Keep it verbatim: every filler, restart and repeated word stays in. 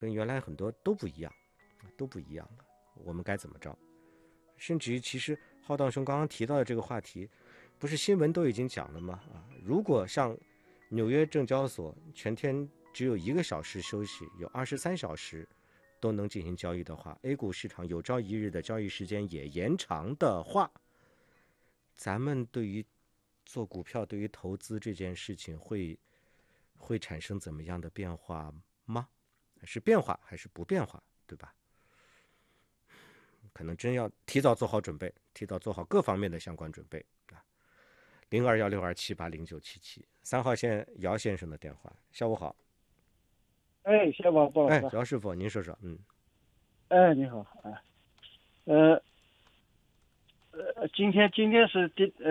跟原来很多都不一样，都不一样了。我们该怎么着？甚至于，其实浩道兄刚刚提到的这个话题，不是新闻都已经讲了吗？啊，如果像纽约证交所全天只有一个小时休息，有二十三小时都能进行交易的话 ，A 股市场有朝一日的交易时间也延长的话，咱们对于做股票、对于投资这件事情会会产生怎么样的变化吗？是变化还是不变化，对吧？可能真要提早做好准备，提早做好各方面的相关准备啊。零二幺六二七八零九七七，三号线姚先生的电话。下午好。 哎，谢宝鲍老哎， 师。 姚师傅，您说说，嗯。 哎，你好，哎，呃，呃，今天今天是第呃